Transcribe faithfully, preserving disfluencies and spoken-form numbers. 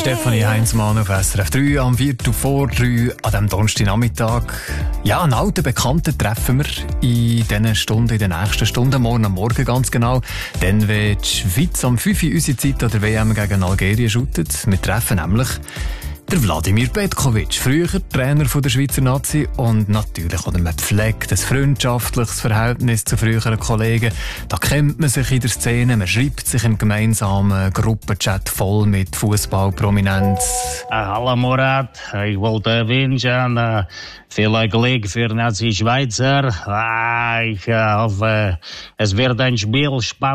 Stefanie Heinzmann auf S R F drei am Viertel vor drei an diesem Donnerstagnachmittag. Ja, einen alten Bekannten treffen wir in diesen Stunden, in den nächsten Stunden, morgen am Morgen ganz genau. Dann wird die Schweiz am fünf Uhr unsere Zeit an der W M gegen Algerien shootet. Wir treffen nämlich der Wladimir Petkovic, früher Trainer der Schweizer Nazi, und natürlich auch man pflegt ein freundschaftliches Verhältnis zu früheren Kollegen. Da kennt man sich in der Szene, man schreibt sich im gemeinsamen Gruppenchat voll mit Fußballprominenz. Hallo Murat, ich wollte wünschen uh, viel Glück für Nazi Schweizer. Uh, ich uh, hoffe, es wird ein Spiel spannend.